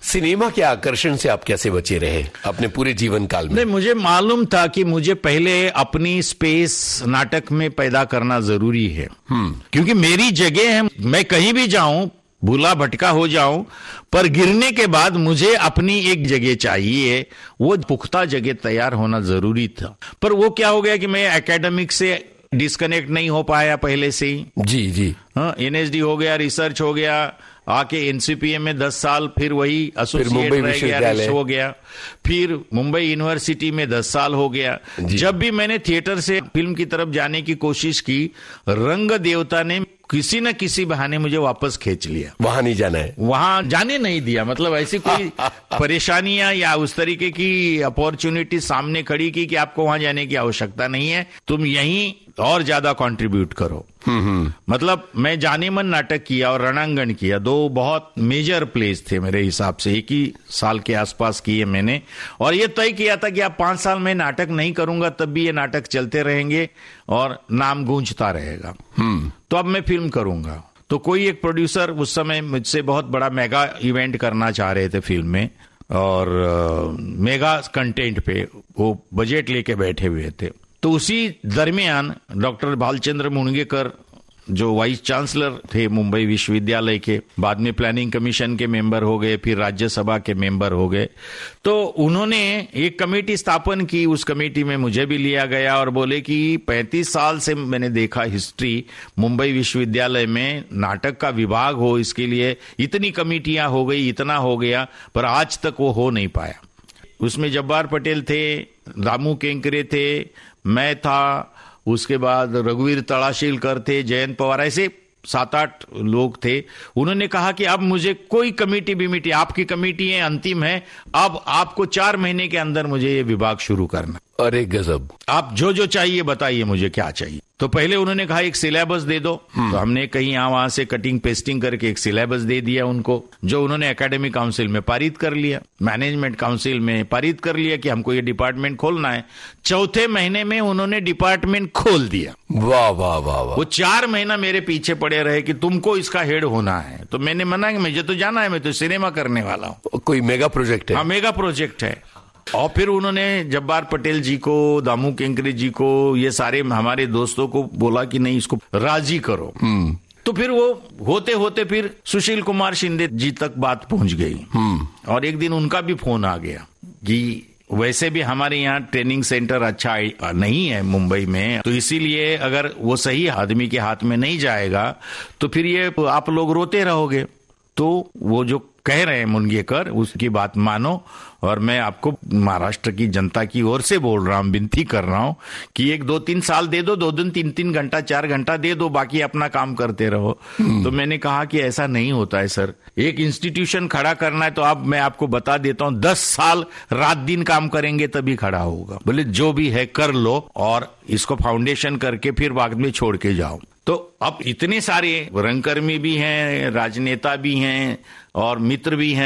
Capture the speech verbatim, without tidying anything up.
Cinema के आकर्षण से आप कैसे बचे रहे अपने पूरे जीवन काल में? नहीं, मुझे मालूम था कि मुझे पहले अपनी स्पेस नाटक में पैदा करना जरूरी है, क्योंकि मेरी जगह है, मैं कहीं भी जाऊं भूला भटका हो जाऊं, पर गिरने के बाद मुझे अपनी एक जगह चाहिए, वो पुख्ता जगह तैयार होना जरूरी था। पर वो क्या हो गया कि मैं एकेडमिक से डिस्कनेक्ट नहीं हो पाया पहले से ही। जी जी हाँ, एनएसडी हो गया, रिसर्च हो गया, आके एनसीपीएम में दस साल, फिर वही एसोसिएट रह गया, हो गया, फिर मुंबई यूनिवर्सिटी में दस साल हो गया। जब भी मैंने थिएटर से फिल्म की तरफ जाने की कोशिश की, रंग देवता ने किसी न किसी बहाने मुझे वापस खींच लिया। वहां नहीं जाना है, वहां जाने नहीं दिया। मतलब ऐसी कोई परेशानियां या उस तरीके की अपॉर्चुनिटी सामने खड़ी की कि आपको वहां जाने की आवश्यकता नहीं है, तुम यहीं और ज्यादा कंट्रीब्यूट करो। मतलब मैं जाने मन नाटक किया और रणांगण किया, दो बहुत मेजर प्लेस थे मेरे हिसाब से, एक ही साल के आसपास किए मैंने। और ये तय किया था कि अब पांच साल में नाटक नहीं करूंगा तब भी ये नाटक चलते रहेंगे और नाम गूंजता रहेगा। तो अब मैं फिल्म करूंगा। तो कोई एक प्रोड्यूसर उस समय मुझसे बहुत बड़ा मेगा इवेंट करना चाह रहे थे फिल्म में, और मेगा कंटेंट पे वो बजट लेके बैठे हुए थे। तो उसी दरमियान डॉक्टर भालचंद्र मुणगेकर, जो वाइस चांसलर थे मुंबई विश्वविद्यालय के, बाद में प्लानिंग कमीशन के मेंबर हो गए, फिर राज्यसभा के मेंबर हो गए, तो उन्होंने एक कमेटी स्थापन की। उस कमेटी में मुझे भी लिया गया और बोले कि पैंतीस साल से मैंने देखा हिस्ट्री मुंबई विश्वविद्यालय में नाटक का विभाग हो, इसके लिए इतनी कमेटियां हो गई, इतना हो गया, पर आज तक वो हो नहीं पाया। उसमें जब्बार पटेल थे, दामू केंकरे थे, मैं था, उसके बाद रघुवीर तड़ाशीलकर थे, जयंत पवार, ऐसे सात आठ लोग थे। उन्होंने कहा कि अब मुझे कोई कमेटी बिमिटी, आपकी कमेटी है, अंतिम है, अब आपको चार महीने के अंदर मुझे ये विभाग शुरू करना। अरे गजब, आप जो जो चाहिए बताइए, मुझे क्या चाहिए। तो पहले उन्होंने कहा एक सिलेबस दे दो, तो हमने कहीं यहाँ वहां से कटिंग पेस्टिंग करके एक सिलेबस दे दिया उनको, जो उन्होंने एकेडमिक काउंसिल में पारित कर लिया, मैनेजमेंट काउंसिल में पारित कर लिया कि हमको ये डिपार्टमेंट खोलना है। चौथे महीने में उन्होंने डिपार्टमेंट खोल दिया। वाह वाह वाह वाह। वो चार महीना मेरे पीछे पड़े रहे कि तुमको इसका हेड होना है। तो मैंने मना कि मुझे तो जाना है, मैं तो सिनेमा करने वाला हूँ। कोई मेगा प्रोजेक्ट है? हाँ, मेगा प्रोजेक्ट है। और फिर उन्होंने जब्बार पटेल जी को, दामू केंकरे जी को, ये सारे हमारे दोस्तों को बोला कि नहीं, इसको राजी करो। तो फिर वो होते होते फिर सुशील कुमार शिंदे जी तक बात पहुंच गई। और एक दिन उनका भी फोन आ गया कि वैसे भी हमारे यहाँ ट्रेनिंग सेंटर अच्छा नहीं है मुंबई में, तो इसीलिए अगर वो सही आदमी के हाथ में नहीं जाएगा तो फिर ये आप लोग रोते रहोगे। तो वो जो कह रहे हैं मुणगेकर, उसकी बात मानो, और मैं आपको महाराष्ट्र की जनता की ओर से बोल रहा हूँ, विनती कर रहा हूँ कि एक दो तीन साल दे दो, दो दिन तीन तीन घंटा चार घंटा दे दो, बाकी अपना काम करते रहो। तो मैंने कहा कि ऐसा नहीं होता है सर, एक इंस्टीट्यूशन खड़ा करना है तो आप, मैं आपको बता देता हूँ, दस साल रात दिन काम करेंगे तभी खड़ा होगा। बोले जो भी है कर लो और इसको फाउंडेशन करके फिर बाद में छोड़ के जाओ। तो अब इतने सारे रंगकर्मी भी हैं, राजनेता भी हैं और मित्र भी हैं।